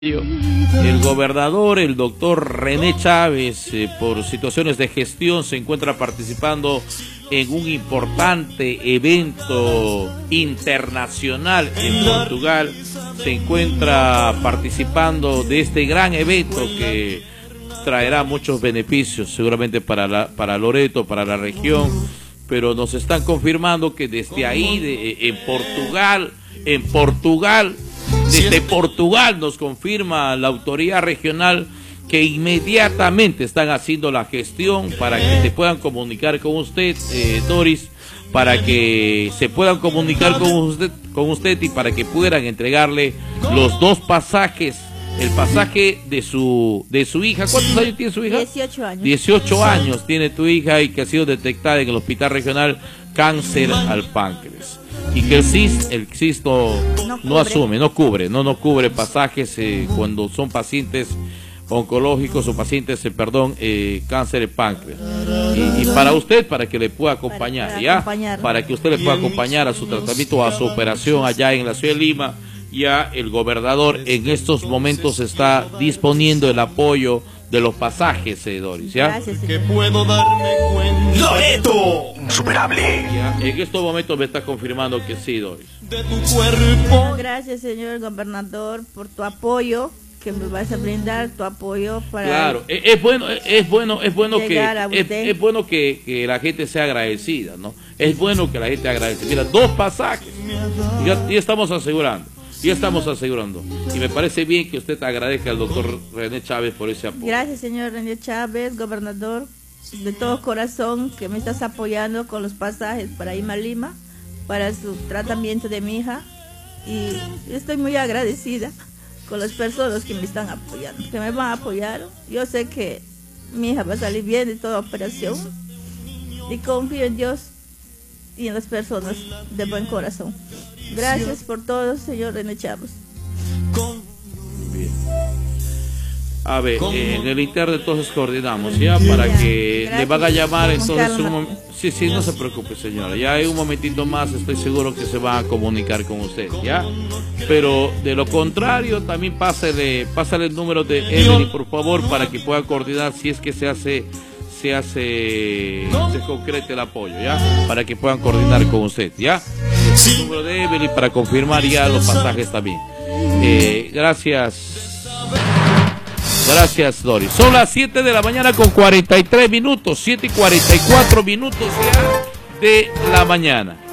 El gobernador, el doctor René Chávez, por situaciones de gestión, se encuentra participando en un importante evento internacional en Portugal. Se encuentra participando de este gran evento que traerá muchos beneficios, seguramente para Loreto, para la región, pero nos están confirmando que desde ahí, en Portugal, desde Portugal nos confirma la autoridad regional que inmediatamente están haciendo la gestión para que se puedan comunicar con usted, Doris, para que se puedan comunicar con usted y para que puedan entregarle los dos pasajes, el pasaje de su hija. ¿Cuántos años tiene su hija? 18 años. 18 años tiene tu hija y que ha sido detectada en el hospital regional cáncer al páncreas. Y que el CIS no cubre pasajes cuando son pacientes oncológicos o pacientes, cáncer de páncreas. Y para usted, para que le pueda acompañar, para que usted le pueda acompañar a su tratamiento, a su operación allá en la ciudad de Lima, ya el gobernador en estos momentos está disponiendo el apoyo de los pasajes, Doris, ¿ya? Gracias, que puedo darme cuenta. ¡Loreto! Insuperable. Ya, en estos momentos me está confirmando que sí, Doris. De tu cuerpo. Gracias, señor gobernador, por tu apoyo, que me vas a brindar tu apoyo para... Claro, es bueno que la gente sea agradecida, ¿no? Es bueno que la gente agradezca. Mira, dos pasajes, ya estamos asegurando. Y me parece bien que usted agradezca al doctor René Chávez por ese apoyo. Gracias, señor René Chávez, gobernador, de todo corazón, que me estás apoyando con los pasajes para irme a Lima, para su tratamiento de mi hija. Y estoy muy agradecida con las personas que me están apoyando, que me van a apoyar. Yo sé que mi hija va a salir bien de toda operación. Y confío en Dios y en las personas de buen corazón. Gracias por todo, señor René Chávez. Bien. A ver, en el interno entonces coordinamos, ¿ya? Para que le van a llamar, entonces sí, no se preocupe, señora. Ya hay un momentito más, estoy seguro que se van a comunicar con usted, ¿ya? Pero de lo contrario, también pásale el número de Evelyn, por favor, para que pueda coordinar si es que se concrete el apoyo, ¿ya? Para que puedan coordinar con usted, ¿ya? El número de Evelyn para confirmar ya los pasajes también. Gracias, Doris. Son las 7 de la mañana con 43 minutos, 7:44 minutos ya de la mañana.